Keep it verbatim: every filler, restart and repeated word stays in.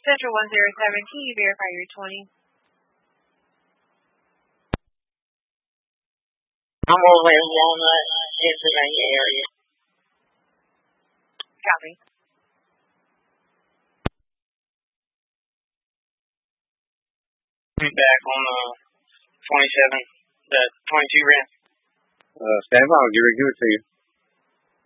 Central one zero seven, can you verify your twenty? I'm over in Walnut, Pennsylvania area. Copy. Back on uh, twenty-seven, the twenty-two rent. Uh, stand by, I'll give it, give it to you.